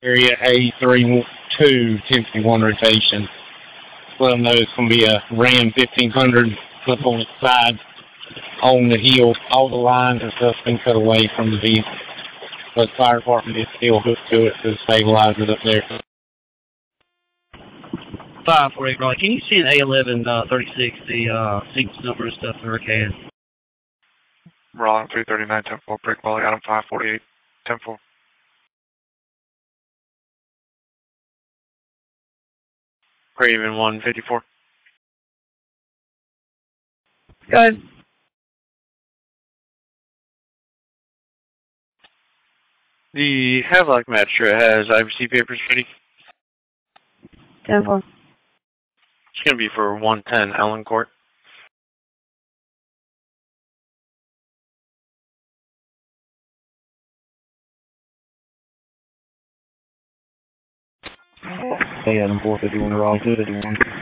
area A32 1051 rotation. Let them know it's going to be a Ram 1500 flip on its side on the hill. All the lines and stuff's been cut away from the vehicle, but the fire department is still hooked to it to stabilize it up there. 548, Raleigh. Can you send A11 36 the sequence number and stuff for CAD? Raleigh 339, 10-4, break Raleigh, Adam 548, 10-4. Craven 154. Guys. The Havelock Magistrate has IBC papers ready. 10-4. It's going to be for 110 Ellen Court. Hey, Adam 451, Raleigh 251.